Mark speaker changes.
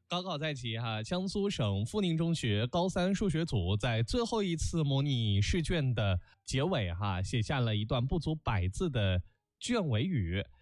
Speaker 1: 高考在即哈，江苏省富宁中学高三数学组在最后一次模拟试卷的结尾哈，写下了一段不足100字的卷尾语。